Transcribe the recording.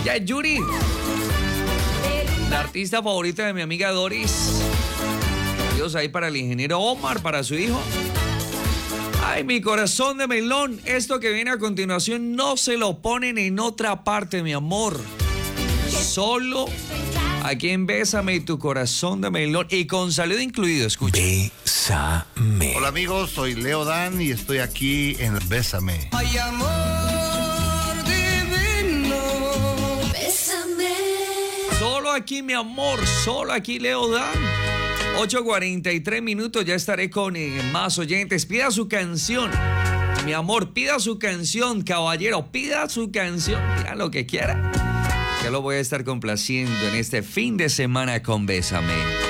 Ella es Yuri, la artista favorita de mi amiga Doris. Dios ahí para el ingeniero Omar, para su hijo. Ay, mi corazón de melón. Esto que viene a continuación no se lo ponen en otra parte, mi amor. Solo aquí en Bésame, tu corazón de melón. Y con saludo incluido, escucha. Bésame. Hola amigos, soy Leo Dan y estoy aquí en Bésame. Ay, amor divino. Bésame. Solo aquí, mi amor. Solo aquí, Leo Dan. 8:43 minutos, ya estaré con más oyentes. Pida su canción, mi amor, pida su canción, caballero, pida su canción, pida lo que quiera. Ya lo voy a estar complaciendo en este fin de semana con Bésame.